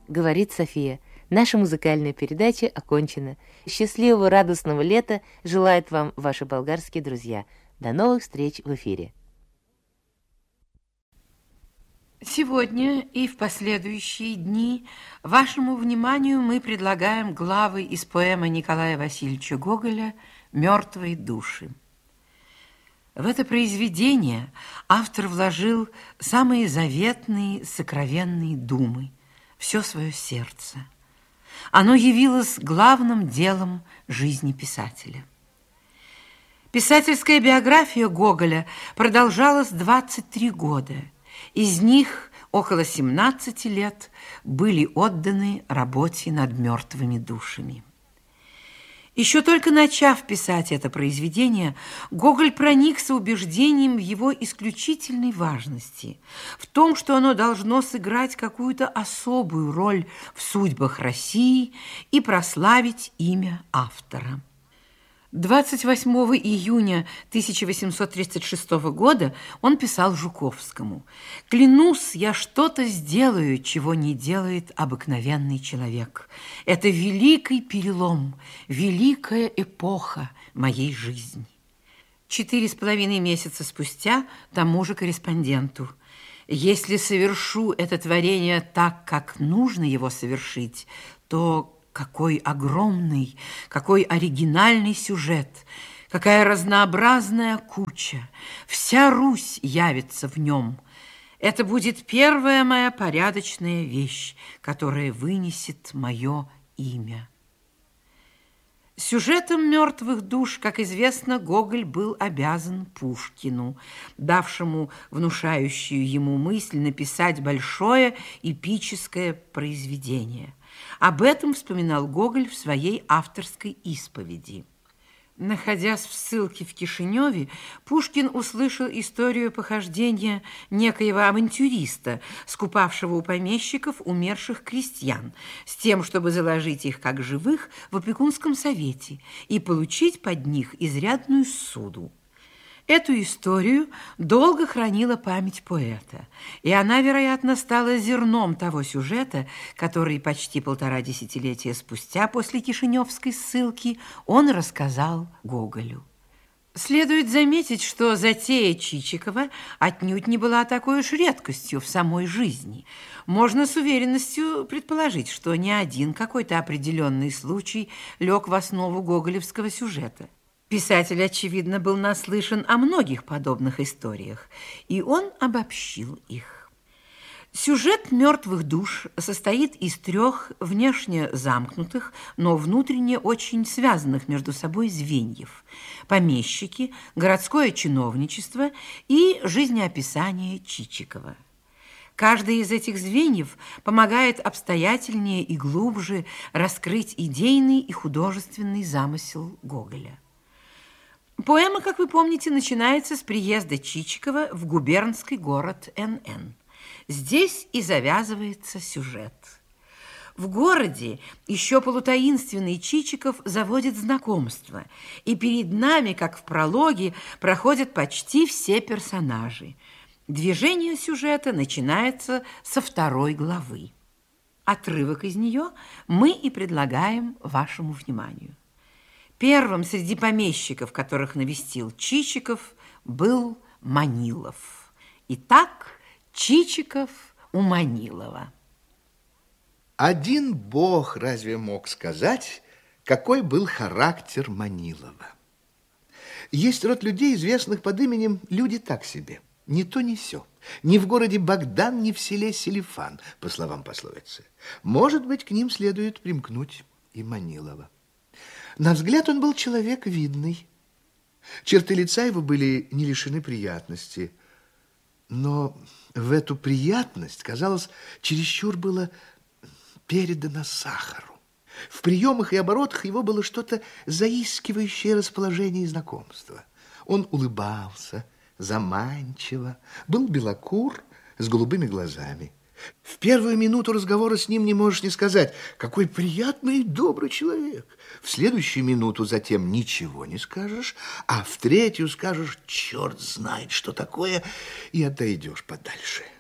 говорит София. Наша музыкальная передача окончена. Счастливого, радостного лета желают вам ваши болгарские друзья. До новых встреч в эфире. Сегодня и в последующие дни вашему вниманию мы предлагаем главы из поэмы Николая Васильевича Гоголя «Мертвые души». В это произведение автор вложил самые заветные, сокровенные думы, все свое сердце. Оно явилось главным делом жизни писателя. Писательская биография Гоголя продолжалась 23 года. Из них около 17 лет были отданы работе над мертвыми душами. Еще только начав писать это произведение, Гоголь проникся убеждением в его исключительной важности, в том, что оно должно сыграть какую-то особую роль в судьбах России и прославить имя автора. 28 июня 1836 года он писал Жуковскому: «Клянусь, я что-то сделаю, чего не делает обыкновенный человек. Это великий перелом, великая эпоха моей жизни». 4,5 месяца спустя тому же корреспонденту: «Если совершу это творение так, как нужно его совершить, то какой огромный, какой оригинальный сюжет, какая разнообразная куча. Вся Русь явится в нем. Это будет первая моя порядочная вещь, которая вынесет мое имя». Сюжетом «Мертвых душ», как известно, Гоголь был обязан Пушкину, давшему внушающую ему мысль написать большое эпическое произведение. Об этом вспоминал Гоголь в своей авторской исповеди. Находясь в ссылке в Кишиневе, Пушкин услышал историю похождения некоего авантюриста, скупавшего у помещиков умерших крестьян, с тем, чтобы заложить их как живых в опекунском совете и получить под них изрядную ссуду. Эту историю долго хранила память поэта, и она, вероятно, стала зерном того сюжета, который почти 1,5 десятилетия спустя, после кишиневской ссылки, он рассказал Гоголю. Следует заметить, что затея Чичикова отнюдь не была такой уж редкостью в самой жизни. Можно с уверенностью предположить, что ни один какой-то определенный случай лег в основу гоголевского сюжета. Писатель, очевидно, был наслышан о многих подобных историях, и он обобщил их. Сюжет «Мертвых душ» состоит из 3 внешне замкнутых, но внутренне очень связанных между собой звеньев: помещики, городское чиновничество и жизнеописание Чичикова. Каждый из этих звеньев помогает обстоятельнее и глубже раскрыть идейный и художественный замысел Гоголя. Поэма, как вы помните, начинается с приезда Чичикова в губернский город Н.Н. Здесь и завязывается сюжет. В городе еще полутаинственный Чичиков заводит знакомство, и перед нами, как в прологе, проходят почти все персонажи. Движение сюжета начинается со 2 главы. Отрывок из нее мы и предлагаем вашему вниманию. Первым среди помещиков, которых навестил Чичиков, был Манилов. Итак, Чичиков у Манилова. Один бог разве мог сказать, какой был характер Манилова? Есть род людей, известных под именем «люди так себе». Ни то, ни сё. Ни в городе Богдан, ни в селе Селифан, по словам пословицы. Может быть, к ним следует примкнуть и Манилова. На взгляд он был человек видный. Черты лица его были не лишены приятности. Но в эту приятность, казалось, чересчур было передано сахару. В приемах и оборотах его было что-то заискивающее расположение и знакомство. Он улыбался заманчиво, был белокур, с голубыми глазами. В первую минуту разговора с ним не можешь не сказать: какой приятный и добрый человек. В следующую минуту затем ничего не скажешь, а в третью скажешь: черт знает, что такое, и отойдешь подальше.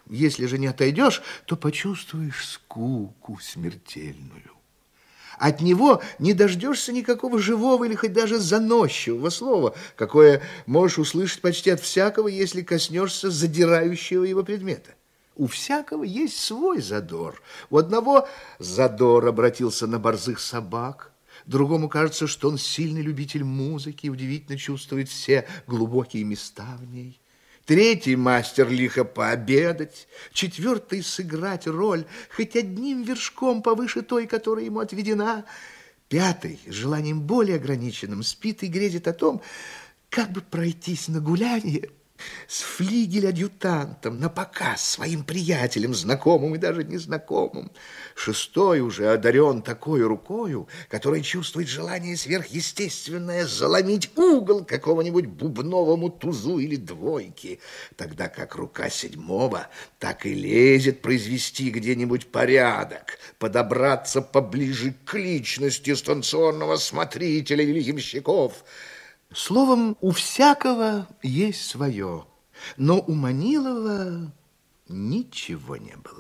Если же не отойдешь, то почувствуешь скуку смертельную. От него не дождешься никакого живого или хоть даже заносчивого слова, какое можешь услышать почти от всякого, если коснешься задирающего его предмета. У всякого есть свой задор. У одного задор обратился на борзых собак, другому кажется, что он сильный любитель музыки и удивительно чувствует все глубокие места в ней. Третий мастер лихо пообедать, четвертый сыграть роль хоть одним вершком повыше той, которая ему отведена. Пятый, с желанием более ограниченным, спит и грезит о том, как бы пройтись на гулянье с флигель-адъютантом напоказ своим приятелям, знакомым и даже незнакомым. Шестой уже одарен такой рукою, которая чувствует желание сверхъестественное заломить угол какого-нибудь бубновому тузу или двойки, тогда как рука седьмого так и лезет произвести где-нибудь порядок, подобраться поближе к личности станционного смотрителя или ямщиков. Словом, у всякого есть свое, но у Манилова ничего не было.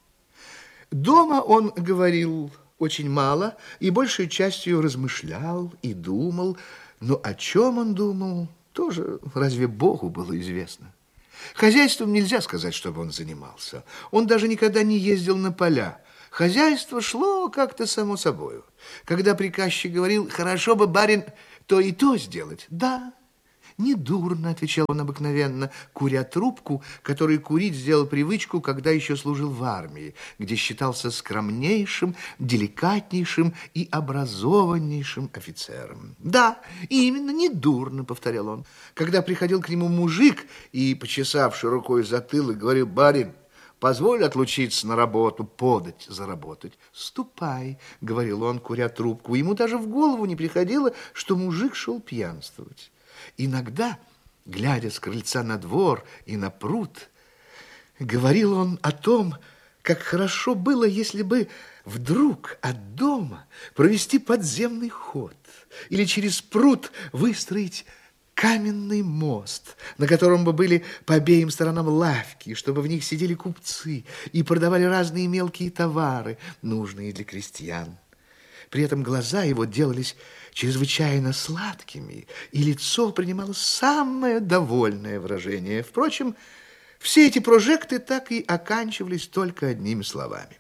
Дома он говорил очень мало и большей частью размышлял и думал, но о чем он думал, тоже разве Богу было известно. Хозяйством нельзя сказать, чтобы он занимался. Он даже никогда не ездил на поля. Хозяйство шло как-то само собою. Когда приказчик говорил: «Хорошо бы, барин, то и то сделать». «Да, недурно», — отвечал он обыкновенно, куря трубку, который курить сделал привычку, когда еще служил в армии, где считался скромнейшим, деликатнейшим и образованнейшим офицером. «Да, именно, недурно», — повторял он. Когда приходил к нему мужик и, почесавший рукой затылок, говорил: «Барин, позволь отлучиться на работу, подать заработать». «Ступай», — говорил он, куря трубку. Ему даже в голову не приходило, что мужик шел пьянствовать. Иногда, глядя с крыльца на двор и на пруд, говорил он о том, как хорошо было, если бы вдруг от дома провести подземный ход или через пруд выстроить каменный мост, на котором бы были по обеим сторонам лавки, чтобы в них сидели купцы и продавали разные мелкие товары, нужные для крестьян. При этом глаза его делались чрезвычайно сладкими, и лицо принимало самое довольное выражение. Впрочем, все эти прожекты так и оканчивались только одними словами.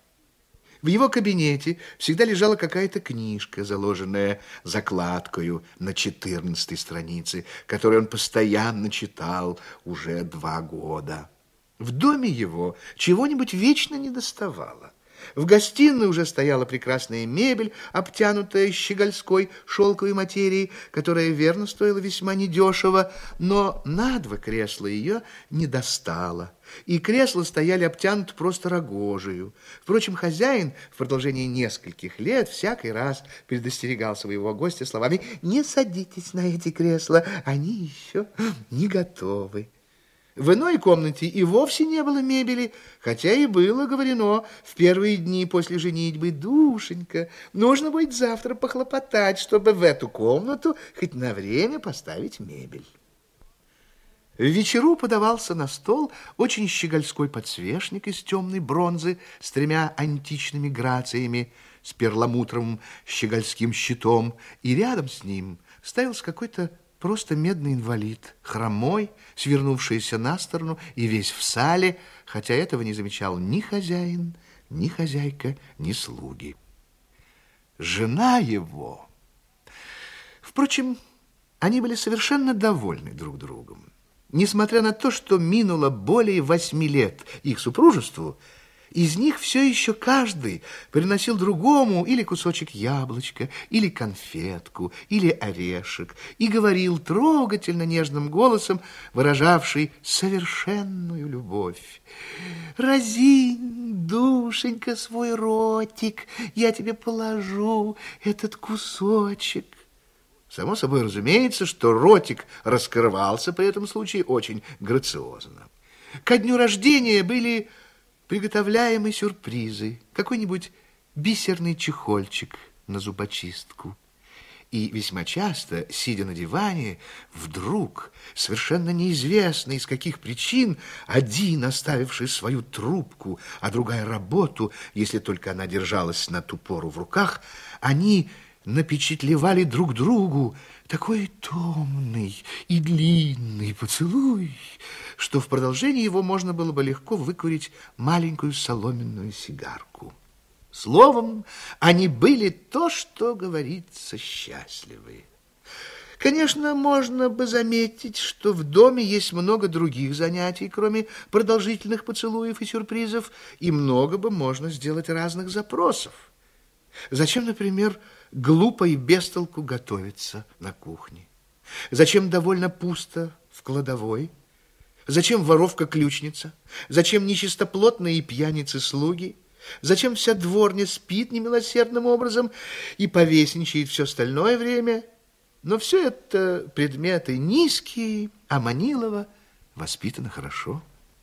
В его кабинете всегда лежала какая-то книжка, заложенная закладкою на 14-й странице, которую он постоянно читал уже 2 года. В доме его чего-нибудь вечно недоставало. В гостиной уже стояла прекрасная мебель, обтянутая щегольской шелковой материей, которая, верно, стоила весьма недешево, но на 2 кресла ее не достало, и кресла стояли обтянуты просто рогожею. Впрочем, хозяин в продолжении нескольких лет всякий раз предостерегал своего гостя словами: «Не садитесь на эти кресла, они еще не готовы». В иной комнате и вовсе не было мебели, хотя и было говорено в первые дни после женитьбы: «Душенька, нужно будет завтра похлопотать, чтобы в эту комнату хоть на время поставить мебель». В вечеру подавался на стол очень щегольской подсвечник из темной бронзы с 3 античными грациями, с перламутровым щегольским щитом, и рядом с ним стоялся какой-то просто медный инвалид, хромой, свернувшийся на сторону и весь в сале, хотя этого не замечал ни хозяин, ни хозяйка, ни слуги. Жена его... Впрочем, они были совершенно довольны друг другом. Несмотря на то, что минуло более 8 лет их супружеству, из них все еще каждый приносил другому или кусочек яблочка, или конфетку, или орешек, и говорил трогательно нежным голосом, выражавший совершенную любовь: «Разинь, душенька, свой ротик, я тебе положу этот кусочек». Само собой разумеется, что ротик раскрывался при этом случае очень грациозно. Ко дню рождения были приготовляемые сюрпризы, какой-нибудь бисерный чехольчик на зубочистку И весьма часто, сидя на диване, вдруг, совершенно неизвестно из каких причин, один, оставивший свою трубку, а другая работу, если только она держалась на ту пору в руках, они напечатлевали друг другу такой томный и длинный поцелуй, что в продолжении его можно было бы легко выкурить маленькую соломенную сигарку. Словом, они были то, что говорится, счастливы. Конечно, можно бы заметить, что в доме есть много других занятий, кроме продолжительных поцелуев и сюрпризов, и много бы можно сделать разных запросов. Зачем, например, глупо и без толку готовиться на кухне? Зачем довольно пусто в кладовой? Зачем воровка-ключница? Зачем нечистоплотные пьяницы-слуги? Зачем вся дворня спит немилосердным образом и повесничает все остальное время? Но все это предметы низкие, а Манилова воспитана хорошо.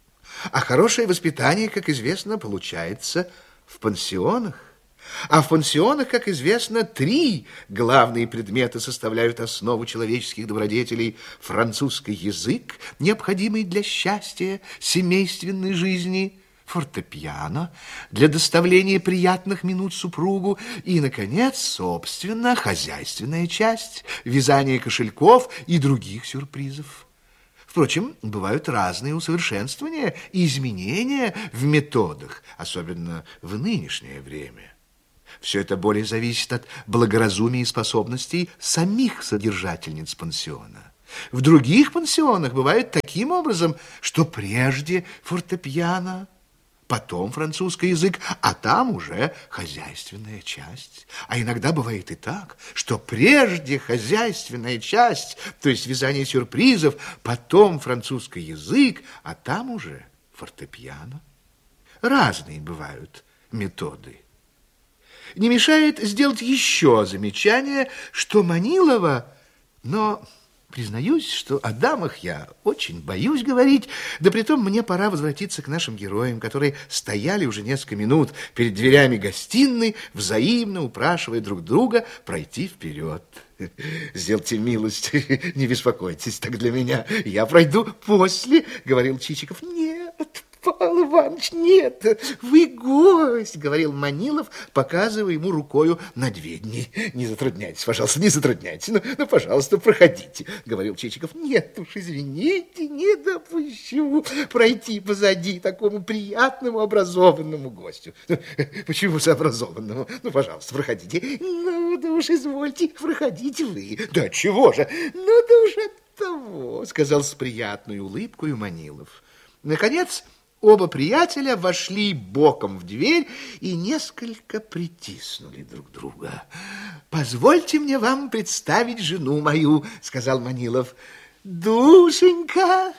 А хорошее воспитание, как известно, получается в пансионах. А в пансионах, как известно, 3 главные предмета составляют основу человеческих добродетелей: французский язык, необходимый для счастья семейственной жизни, фортепиано для доставления приятных минут супругу и, наконец, собственно, хозяйственная часть, вязание кошельков и других сюрпризов. Впрочем, бывают разные усовершенствования и изменения в методах, особенно в нынешнее время. Все это более зависит от благоразумия и способностей самих содержательниц пансиона. В других пансионах бывает таким образом, что прежде фортепиано, потом французский язык, а там уже хозяйственная часть. А иногда бывает и так, что прежде хозяйственная часть, то есть вязание сюрпризов, потом французский язык, а там уже фортепиано. Разные бывают методы. Не мешает сделать еще замечание, что Манилова, но... Признаюсь, что о дамах я очень боюсь говорить, да притом мне пора возвратиться к нашим героям, которые стояли уже несколько минут перед дверями гостиной, взаимно упрашивая друг друга пройти вперед. Сделайте милость, не беспокойтесь так для меня, я пройду после, говорил Чичиков. Нет, Павел Иванович, нет, вы гость, говорил Манилов, показывая ему рукою на двери. Не затрудняйтесь, пожалуйста, не затрудняйтесь. Ну, пожалуйста, проходите, говорил Чичиков. Нет уж, извините, не допущу пройти позади такому приятному, образованному гостю. Почему же образованному? Ну, пожалуйста, проходите. Ну, да уж извольте, проходите вы. Да чего же? Ну, да уж от того, сказал с приятной улыбкой Манилов. Наконец, оба приятеля вошли боком в дверь и несколько притиснули друг друга. «Позвольте мне вам представить жену мою», — сказал Манилов. «Душенька,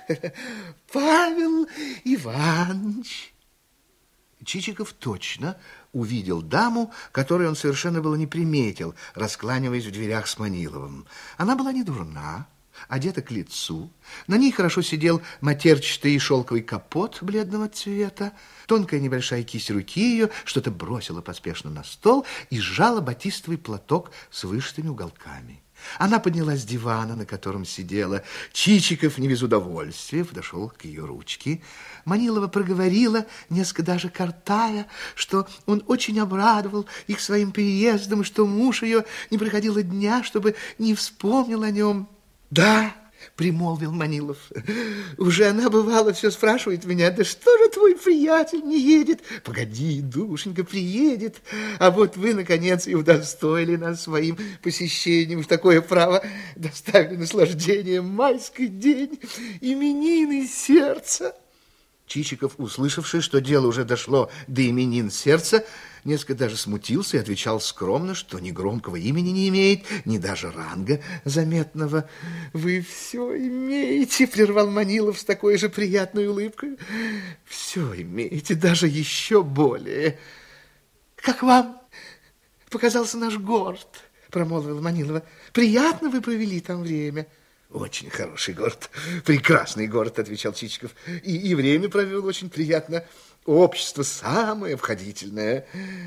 Павел Иванович». Чичиков точно увидел даму, которую он совершенно было не приметил, раскланиваясь в дверях с Маниловым. Она была не дурна, одета к лицу. На ней хорошо сидел матерчатый шелковый капот бледного цвета. Тонкая небольшая кисть руки ее что-то бросила поспешно на стол и сжала батистовый платок с вышитыми уголками. Она поднялась с дивана, на котором сидела. Чичиков не без удовольствия подошел к ее ручке. Манилова проговорила, несколько даже картая, что он очень обрадовал их своим приездом, и что муж ее не проходило дня, чтобы не вспомнил о нем. «Да», — примолвил Манилов, — «уже она, бывало, все спрашивает меня, да что же твой приятель не едет? Погоди, душенька, приедет. А вот вы, наконец, и удостоили нас своим посещением. В такое право доставили наслаждение майский день, именины сердца». Чичиков, услышавший, что дело уже дошло до именин сердца, несколько даже смутился и отвечал скромно, что ни громкого имени не имеет, ни даже ранга заметного. «Вы все имеете», — прервал Манилов с такой же приятной улыбкой. «Все имеете, даже еще более. Как вам показался наш город?» — промолвил Манилова. «Приятно вы провели там время?» «Очень хороший город, прекрасный город», — отвечал Чичиков. «И время провел очень приятно. Общество самое обходительное».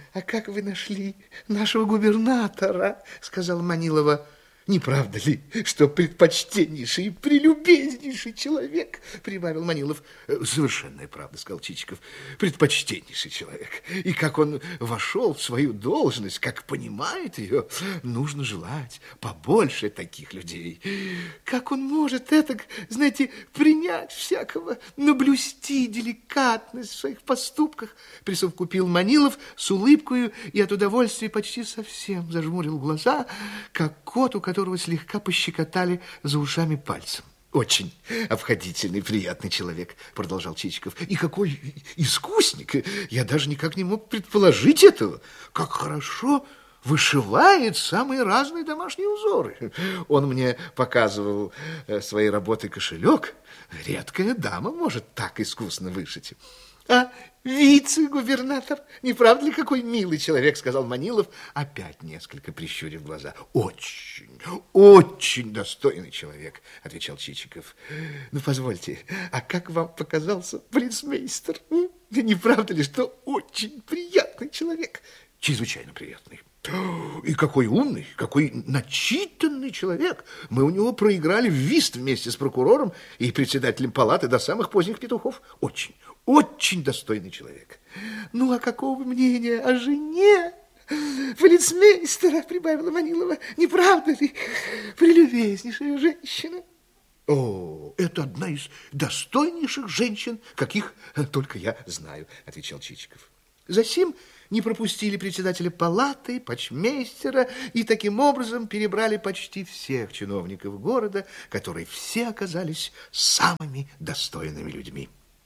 а как вы нашли нашего губернатора? Сказала Манилова. Не правда ли, что предпочтеннейший и прелюбезнейший человек, прибавил Манилов. Совершенная правда, сказал Чичиков, предпочтеннейший человек. И как он вошел в свою должность, как понимает ее, нужно желать побольше таких людей. Как он может этак, знаете, принять всякого, наблюсти деликатность в своих поступках, присовокупил Манилов с улыбкою и от удовольствия почти совсем зажмурил глаза, как кот, у которого слегка пощекотали за ушами пальцем. Очень обходительный, приятный человек, продолжал Чичиков. И какой искусник! Я даже никак не мог предположить этого. Как хорошо вышивает самые разные домашние узоры. Он мне показывал своей работы кошелек. Редкая дама может так искусно вышить. А вице-губернатор, не правда ли, какой милый человек, сказал Манилов, опять несколько прищурив глаза. Очень, очень достойный человек, отвечал Чичиков. Ну, позвольте, а как вам показался полицмейстер? Не правда ли, что очень приятный человек? Чрезвычайно приятный. И какой умный, какой начитанный человек. Мы у него проиграли в вист вместе с прокурором и председателем палаты до самых поздних петухов. Очень, очень достойный человек. Ну, а какого вы мнения о жене полицмейстера, прибавила Манилова, не правда ли, прелюбезнейшая женщина? О, это одна из достойнейших женщин, каких только я знаю, отвечал Чичиков. Засим не пропустили председателя палаты, почмейстера и таким образом перебрали почти всех чиновников города, которые все оказались самыми достойными людьми.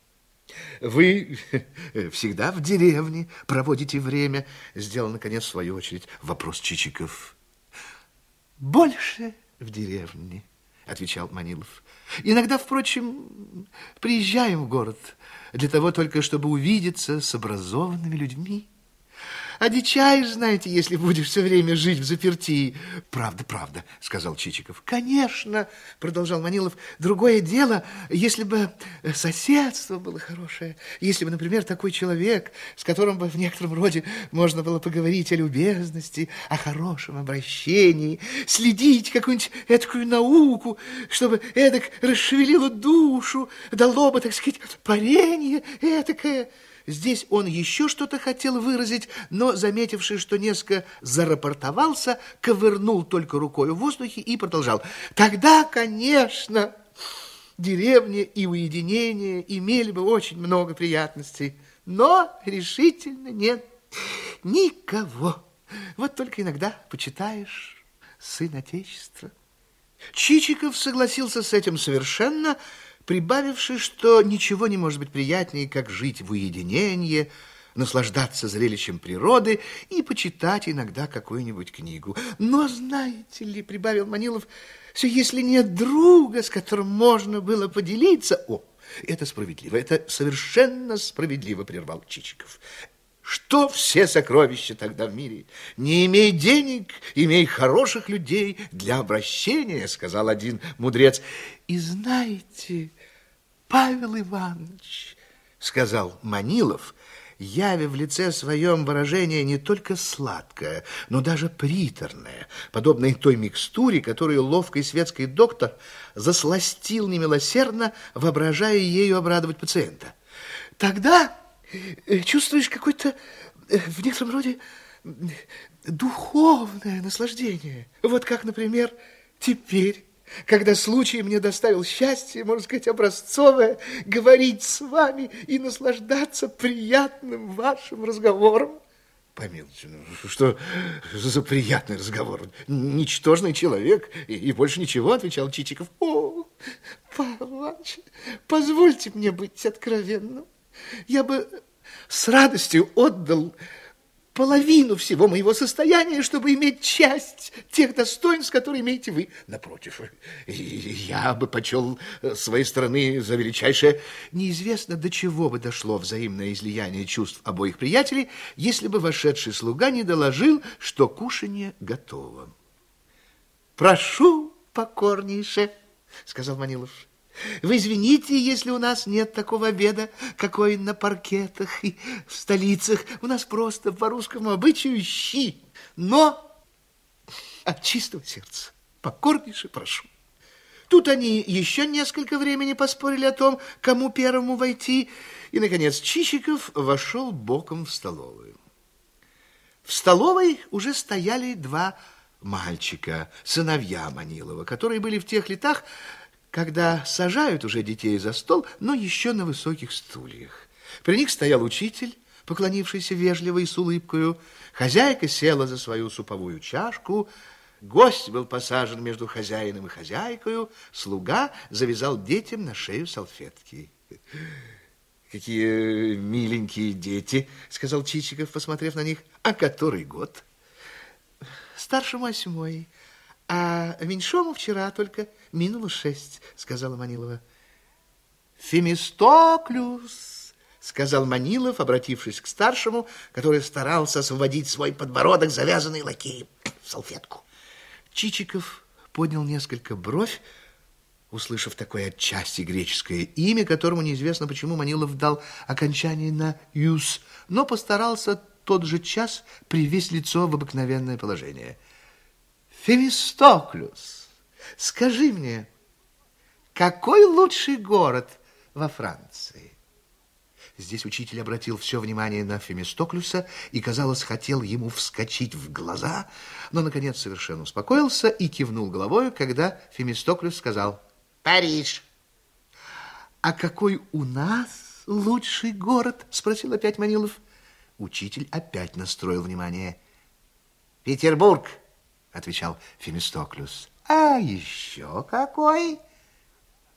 Вы всегда в деревне проводите время, сделал, наконец, в свою очередь вопрос Чичиков. Больше в деревне, отвечал Манилов. Иногда, впрочем, приезжаем в город для того только, чтобы увидеться с образованными людьми. Одичаешь, знаете, если будешь все время жить в заперти. Правда, правда, сказал Чичиков. Конечно, продолжал Манилов, другое дело, если бы соседство было хорошее, если бы, например, такой человек, с которым бы в некотором роде можно было поговорить о любезности, о хорошем обращении, следить какую-нибудь эдакую науку, чтобы эдак расшевелило душу, дало бы, так сказать, парение эдакое. Здесь он еще что-то хотел выразить, но, заметивший, что несколько зарапортовался, ковырнул только рукой в воздухе и продолжал. Тогда, конечно, деревня и уединение имели бы очень много приятностей, но решительно нет никого. Вот только иногда почитаешь сын Отечества. Чичиков согласился с этим совершенно, прибавивши, что ничего не может быть приятнее, как жить в уединении, наслаждаться зрелищем природы и почитать иногда какую-нибудь книгу. Но, знаете ли, прибавил Манилов, все если нет друга, с которым можно было поделиться... О, это справедливо, это совершенно справедливо, прервал Чичиков. Что все сокровища тогда в мире? Не имей денег, имей хороших людей для обращения, сказал один мудрец. И знаете, Павел Иванович, сказал Манилов, явя в лице своем выражение не только сладкое, но даже приторное, подобное той микстуре, которую ловкий светский доктор засластил немилосердно, воображая ею обрадовать пациента. Тогда чувствуешь какое-то в некотором роде духовное наслаждение. Вот как, например, теперь, когда случай мне доставил счастье, можно сказать, образцовое, говорить с вами и наслаждаться приятным вашим разговором. Помилуйте, ну, что за приятный разговор? Ничтожный человек и больше ничего, отвечал Чичиков. О, Павел Иванович, позвольте мне быть откровенным. Я бы с радостью отдал половину всего моего состояния, чтобы иметь часть тех достоинств, которые имеете вы. Напротив, я бы почел с своей стороны за величайшее. Неизвестно, до чего бы дошло взаимное излияние чувств обоих приятелей, если бы вошедший слуга не доложил, что кушанье готово. Прошу покорнейше, сказал Манилов. Вы извините, если у нас нет такого обеда, какой на паркетах и в столицах. У нас просто по русскому обычаю щи. Но от чистого сердца покорнейше прошу. Тут они еще несколько времени поспорили о том, кому первому войти. И, наконец, Чичиков вошел боком в столовую. В столовой уже стояли два мальчика, сыновья Манилова, которые были в тех летах, когда сажают уже детей за стол, но еще на высоких стульях. При них стоял учитель, поклонившийся вежливо и с улыбкою. Хозяйка села за свою суповую чашку. Гость был посажен между хозяином и хозяйкою. Слуга завязал детям на шею салфетки. «Какие миленькие дети», — сказал Чичиков, посмотрев на них. «А который год?» «Старшему 8, а меньшому вчера только минуло 6», — сказала Манилова. «Фемистоклюс», — сказал Манилов, обратившись к старшему, который старался освободить свой подбородок, завязанный лакеем в салфетку. Чичиков поднял несколько бровь, услышав такое отчасти греческое имя, которому неизвестно, почему Манилов дал окончание на «юс», но постарался тот же час привести лицо в обыкновенное положение. «Фемистоклюс, скажи мне, какой лучший город во Франции?» Здесь учитель обратил все внимание на Фемистоклюса и, казалось, хотел ему вскочить в глаза, но, наконец, совершенно успокоился и кивнул головой, когда Фемистоклюс сказал «Париж». «А какой у нас лучший город?» — спросил опять Манилов. Учитель опять настроил внимание. «Петербург», — отвечал Фемистоклюс. «А еще какой?»